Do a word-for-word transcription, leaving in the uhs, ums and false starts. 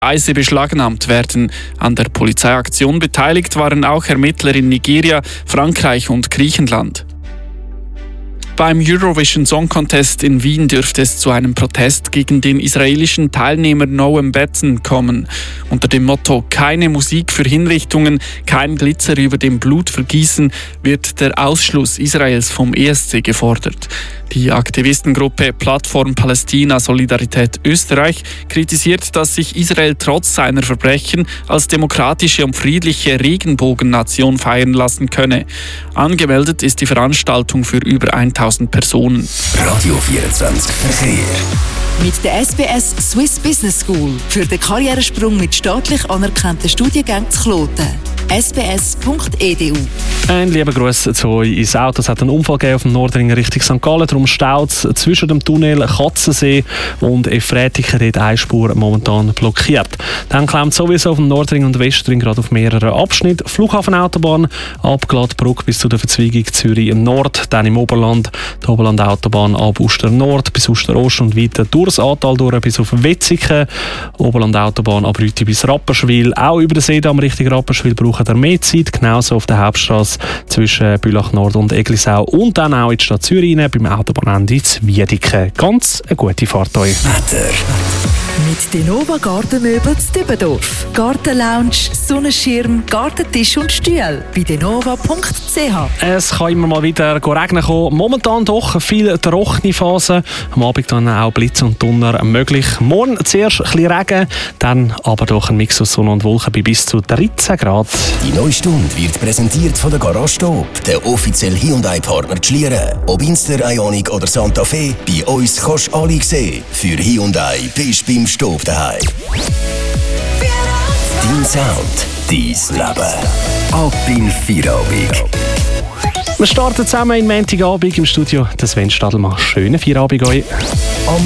Reise beschlagnahmt werden. An der Polizeiaktion beteiligt waren auch Ermittler in Nigeria, Frankreich und Griechenland. Beim Eurovision Song Contest in Wien dürfte es zu einem Protest gegen den israelischen Teilnehmer Noam Betten kommen. Unter dem Motto „Keine Musik für Hinrichtungen, kein Glitzer über dem Blut vergießen" wird der Ausschluss Israels vom E S C gefordert. Die Aktivistengruppe Plattform Palästina Solidarität Österreich kritisiert, dass sich Israel trotz seiner Verbrechen als demokratische und friedliche Regenbogennation feiern lassen könne. Angemeldet ist die Veranstaltung für über tausend Personen. Radio vierundzwanzig Verkehr. Mit der S B S Swiss Business School für den Karrieresprung mit staatlich anerkannten Studiengängen zu Kloten. s b s punkt e d u. Ein lieber Gruß zu euch ins Auto. Es hat einen Unfall gegeben auf dem Nordring Richtung Sankt Gallen. Darum staut es zwischen dem Tunnel Katzensee und Efretiken dort eine Spur momentan blockiert. Dann klemmt sowieso auf dem Nordring und Westring gerade auf mehreren Abschnitten. Flughafenautobahn ab Glattbruck bis zu der Verzweigung Zürich im Nord. Dann im Oberland die Oberlandautobahn ab Uster Nord bis Uster Ost und weiter durchs Aartal durch bis auf Wetzikon. Oberlandautobahn ab Rüti bis Rapperswil. Auch über den Seedamm Richtung Rapperswil braucht er mehr Zeit. Genauso auf der Hauptstrasse zwischen Bülach Nord und Eglisau und dann auch in die Stadt Zürich rein, beim Autobahnende zu Wiedeke. Ganz eine gute Fahrt euch. Wetter. Mit Denova Gartenmöbel zu Dübendorf. Gartenlounge, Sonnenschirm, Gartentisch und Stühle bei denova punkt c h. Es kann immer mal wieder regnen kommen. Momentan doch viel trockene Phase. Am Abend dann auch Blitz und Donner möglich. Morgen zuerst ein bisschen Regen, dann aber doch ein Mix aus Sonne und Wolken bei bis zu dreizehn Grad. Die neue Stunde wird präsentiert von der Garage Stop, der offizielle Hyundai-Partner zu Schlieren. Ob Inster, Ioniq oder Santa Fe, bei uns kannst du alle sehen. Für Hyundai bist du beim Stop daheim. Dein Sound, dein Leben. Ab in Feierabend. Wir starten zusammen in Montagabend im Studio. Das Sven Stadelmann. Schönen Feierabend euch.